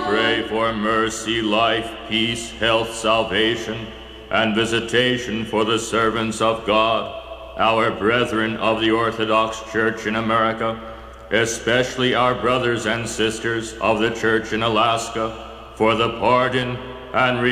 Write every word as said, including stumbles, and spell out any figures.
pray for mercy, life, peace, health, salvation, and visitation for the servants of God, our brethren of the Orthodox Church in America, especially our brothers and sisters of the Church in Alaska, for the pardon and